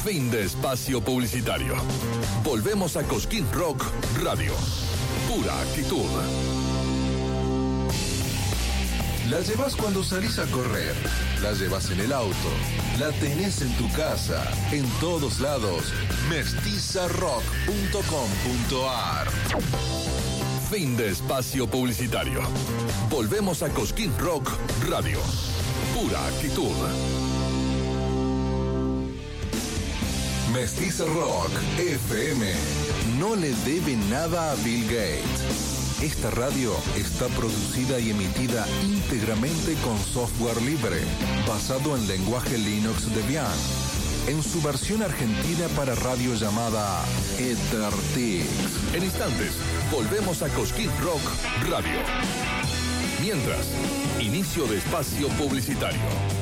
Fin de espacio publicitario. Volvemos a Cosquín Rock Radio. Pura actitud. La llevas cuando salís a correr, la llevas en el auto, la tenés en tu casa, en todos lados. Mestizarrock.com.ar. Fin de espacio publicitario. Volvemos a Cosquín Rock Radio. Pura actitud. Mestiza Rock FM no le debe nada a Bill Gates. Esta radio está producida y emitida íntegramente con software libre, basado en lenguaje Linux Debian, en su versión argentina para radio llamada EtherTix. En instantes, volvemos a Cosquín Rock Radio. Mientras, inicio de espacio publicitario.